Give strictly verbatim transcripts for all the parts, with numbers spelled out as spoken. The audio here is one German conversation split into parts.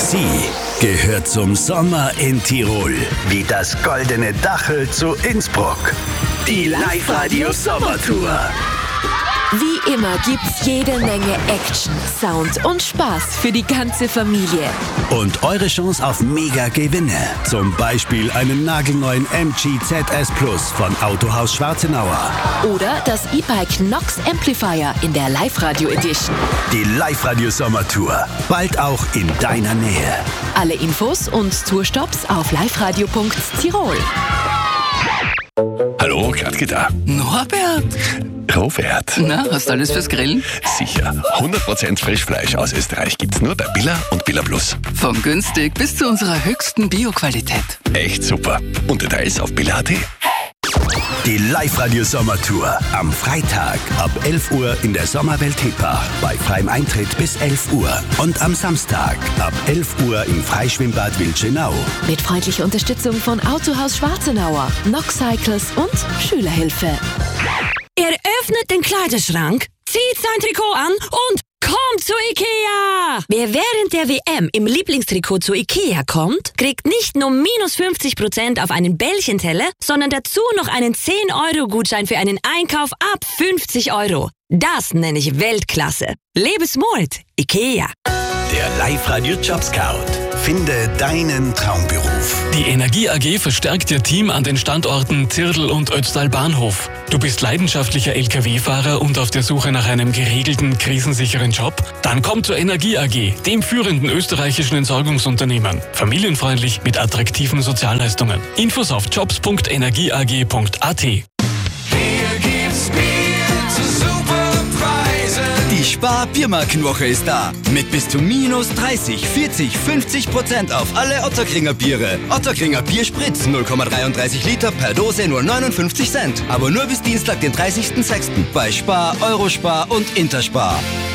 Sie gehört zum Sommer in Tirol, wie das goldene Dachel zu Innsbruck. Die Live-Radio Sommertour. Wie immer gibt's jede Menge Action, Sound und Spaß für die ganze Familie. Und eure Chance auf Mega-Gewinne. Zum Beispiel einen nagelneuen M G Z S Plus von Autohaus Schwarzenauer. Oder das E-Bike Nox Amplifier in der Live-Radio Edition. Die Live-Radio Sommertour. Bald auch in deiner Nähe. Alle Infos und Tourstops auf liveradio punkt tirol. Hallo, Gradke da. Norbert! Robert. Na, hast du alles fürs Grillen? Sicher. hundert Prozent Frischfleisch aus Österreich gibt's nur bei Billa und Billa Plus. Vom günstig bis zu unserer höchsten Bio-Qualität. Echt super. Und Details auf billa punkt at. Die Live-Radio Sommertour. Am Freitag ab elf Uhr in der Sommerwelt Hepach. Bei freiem Eintritt bis elf Uhr. Und am Samstag ab elf Uhr im Freischwimmbad Wildschönau. Mit freundlicher Unterstützung von Autohaus Schwarzenauer, Nox Cycles und Schülerhilfe. Er öffnet den Kleiderschrank, zieht sein Trikot an und kommt zu Ikea! Wer während der W M im Lieblingstrikot zu Ikea kommt, kriegt nicht nur minus fünfzig Prozent auf einen Bällchenteller, sondern dazu noch einen zehn Euro Gutschein für einen Einkauf ab fünfzig Euro. Das nenne ich Weltklasse. Lebe smart, Ikea. Der Live-Radio Job Scout. Finde deinen Traumberuf. Die Energie A G verstärkt ihr Team an den Standorten Zirdl und Ötztal Bahnhof. Du bist leidenschaftlicher L K W-Fahrer und auf der Suche nach einem geregelten, krisensicheren Job? Dann komm zur Energie A G, dem führenden österreichischen Entsorgungsunternehmen. Familienfreundlich mit attraktiven Sozialleistungen. Infos auf jobs punkt energieag punkt at. Die Spar-Biermarkenwoche ist da. Mit bis zu minus dreißig, vierzig, fünfzig Prozent auf alle Ottakringer Biere. Ottakringer Bierspritz null Komma dreiunddreißig Liter per Dose nur neunundfünfzig Cent. Aber nur bis Dienstag, den dreißigsten sechsten bei Spar, Eurospar und Interspar.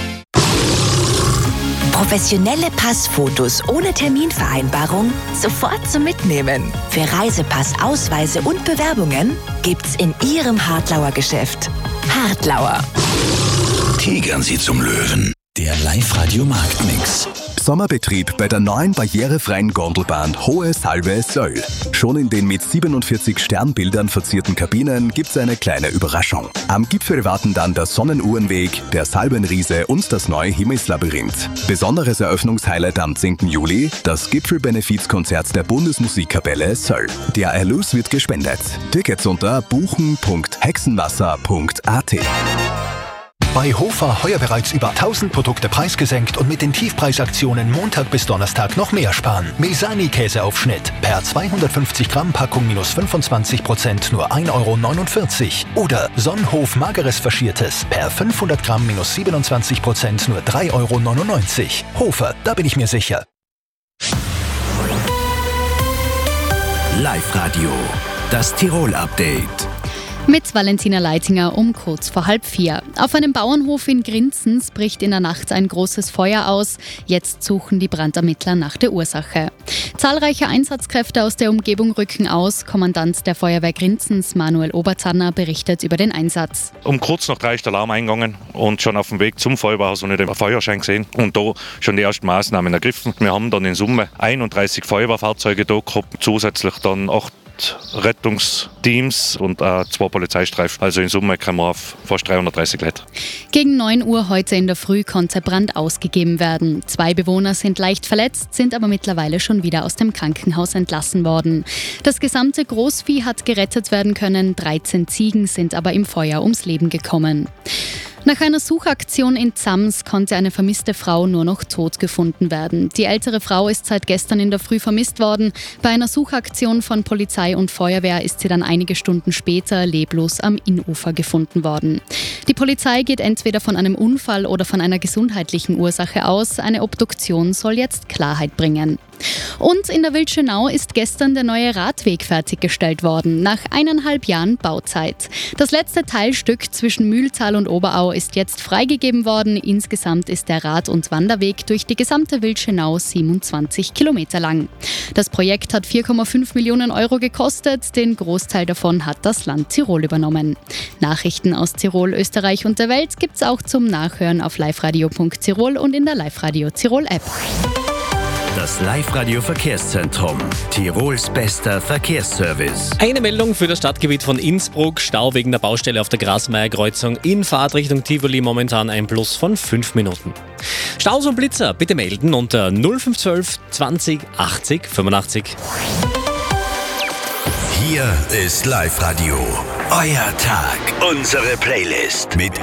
Professionelle Passfotos ohne Terminvereinbarung sofort zum Mitnehmen. Für Reisepass, Ausweise und Bewerbungen gibt's in Ihrem Hartlauer Geschäft. Hartlauer. Tigern Sie zum Löwen. Der Live-Radio Marktmix. Sommerbetrieb bei der neuen barrierefreien Gondelbahn Hohe Salve Söll. Schon in den mit siebenundvierzig Sternbildern verzierten Kabinen gibt's eine kleine Überraschung. Am Gipfel warten dann der Sonnenuhrenweg, der Salbenriese und das neue Himmelslabyrinth. Besonderes Eröffnungshighlight am zehnten Juli, das Gipfelbenefizkonzert der Bundesmusikkapelle Söll. Der Erlös wird gespendet. Tickets unter buchen punkt hexenwasser punkt at. Bei Hofer heuer bereits über tausend Produkte preisgesenkt und mit den Tiefpreisaktionen Montag bis Donnerstag noch mehr sparen. Mesani-Käseaufschnitt per zweihundertfünfzig Gramm Packung minus fünfundzwanzig Prozent nur ein Euro neunundvierzig. Oder Sonnenhof Mageres Faschiertes per fünfhundert Gramm minus siebenundzwanzig Prozent nur drei Euro neunundneunzig. Hofer, da bin ich mir sicher. Live-Radio. Das Tirol-Update. Mit Valentina Leitinger um kurz vor halb vier. Auf einem Bauernhof in Grinzens bricht in der Nacht ein großes Feuer aus. Jetzt suchen die Brandermittler nach der Ursache. Zahlreiche Einsatzkräfte aus der Umgebung rücken aus. Kommandant der Feuerwehr Grinzens, Manuel Oberzanner, berichtet über den Einsatz. Um kurz nach drei ist der Alarm eingegangen und schon auf dem Weg zum Feuerwehrhaus habe ich den Feuerschein gesehen und da schon die ersten Maßnahmen ergriffen. Wir haben dann in Summe einunddreißig Feuerwehrfahrzeuge da gehabt, zusätzlich dann acht Rettungsteams und äh, zwei Polizeistreifen. Also in Summe kommen wir auf fast dreihundertdreißig Leute. Gegen neun Uhr heute in der Früh konnte Brand ausgegeben werden. Zwei Bewohner sind leicht verletzt, sind aber mittlerweile schon wieder aus dem Krankenhaus entlassen worden. Das gesamte Großvieh hat gerettet werden können, dreizehn Ziegen sind aber im Feuer ums Leben gekommen. Nach einer Suchaktion in Zams konnte eine vermisste Frau nur noch tot gefunden werden. Die ältere Frau ist seit gestern in der Früh vermisst worden. Bei einer Suchaktion von Polizei und Feuerwehr ist sie dann einige Stunden später leblos am Innufer gefunden worden. Die Polizei geht entweder von einem Unfall oder von einer gesundheitlichen Ursache aus. Eine Obduktion soll jetzt Klarheit bringen. Und in der Wildschönau ist gestern der neue Radweg fertiggestellt worden, nach eineinhalb Jahren Bauzeit. Das letzte Teilstück zwischen Mühltal und Oberau ist jetzt freigegeben worden. Insgesamt ist der Rad- und Wanderweg durch die gesamte Wildschönau siebenundzwanzig Kilometer lang. Das Projekt hat vier Komma fünf Millionen Euro gekostet. Den Großteil davon hat das Land Tirol übernommen. Nachrichten aus Tirol, Österreich und der Welt gibt's auch zum Nachhören auf liveradio punkt tirol und in der Live-Radio Tirol App. Das Das Live-Radio Verkehrszentrum. Tirols bester Verkehrsservice. Eine Meldung für das Stadtgebiet von Innsbruck. Stau wegen der Baustelle auf der Grasmeier-Kreuzung in Fahrtrichtung Tivoli. Momentan ein Plus von fünf Minuten. Staus und Blitzer bitte melden unter null fünf eins zwei zwanzig achtzig fünfundachtzig. Hier ist Live-Radio. Euer Tag. Unsere Playlist mit